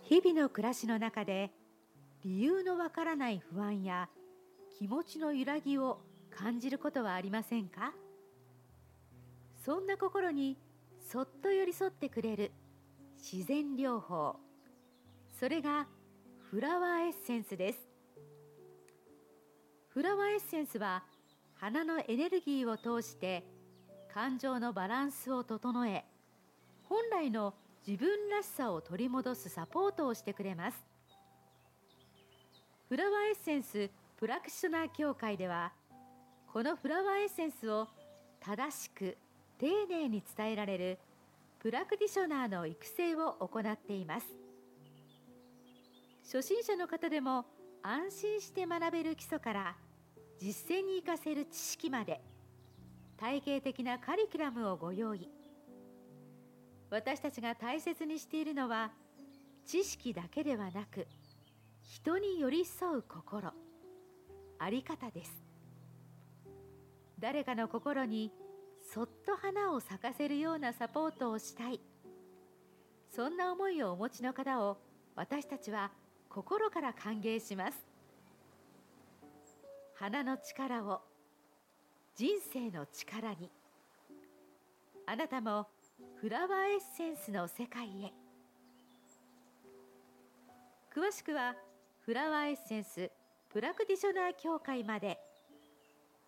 日々の暮らしの中で理由のわからない不安や気持ちの揺らぎを感じることはありませんか？そんな心にそっと寄り添ってくれる自然療法、それがフラワーエッセンスです。フラワーエッセンスは花のエネルギーを通して感情のバランスを整え、本来の自分らしさを取り戻すサポートをしてくれます。フラワーエッセンスプラクティショナー協会では、このフラワーエッセンスを正しく丁寧に伝えられるプラクティショナーの育成を行っています。初心者の方でも安心して学べる基礎から実践に生かせる知識まで、体系的なカリキュラムをご用意。私たちが大切にしているのは、知識だけではなく人に寄り添う心、あり方です。誰かの心にそっと花を咲かせるようなサポートをしたい、そんな思いをお持ちの方を私たちは心から歓迎します。花の力を人生の力に、あなたもフラワーエッセンスの世界へ。詳しくはフラワーエッセンスプラクティショナー協会まで。